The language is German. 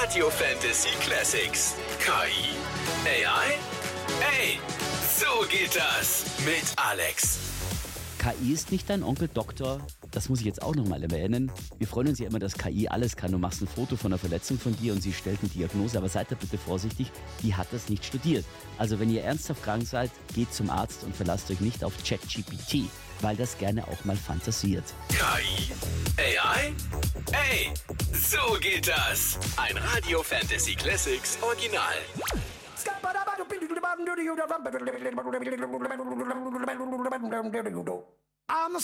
Radio Fantasy Classics. KI? AI? Hey, so geht das mit Alex. KI ist nicht dein Onkel Doktor. Das muss ich jetzt auch nochmal erwähnen. Wir freuen uns ja immer, dass KI alles kann. Du machst ein Foto von einer Verletzung von dir und sie stellt eine Diagnose. Aber seid da bitte vorsichtig, die hat das nicht studiert. Also wenn ihr ernsthaft krank seid, geht zum Arzt und verlasst euch nicht auf ChatGPT, weil das gerne auch mal fantasiert. KI? AI? Hey, so geht das. Ein Radio Fantasy Classics Original. I'm